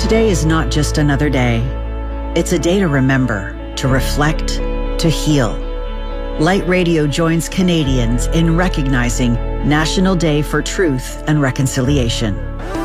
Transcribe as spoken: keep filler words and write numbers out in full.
Today is not just another day. It's a day to remember, to reflect, to heal. Light Radio joins Canadians in recognizing National Day for Truth and Reconciliation.